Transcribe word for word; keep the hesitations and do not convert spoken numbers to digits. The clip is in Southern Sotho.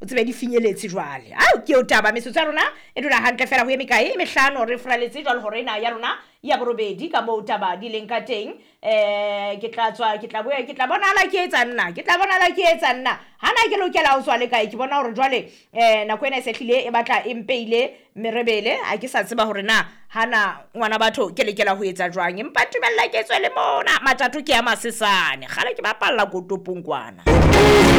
o tsebe di finyeletse jwale a ke o taba mesotso ya rona e dula hantle fela ho eme kae e mehlano re fraletse jwale hore ena ya rona ya borobedi ka mo taba di leng ka teng eh ke tla tswa ke tla boya ke tla bona la ke etsa nna ke tla bona la ke etsa nna hana ke lokela ho tswa le kae ke bona hore jwale eh nako ena e sehlile e batla empeile merebele a ke sa tseba hore na hana ngwana batho ke lekela ho etsa jwang empa tumella ke tswe le mona matatu ke ya masesane gale ke bapalla kotopong kwana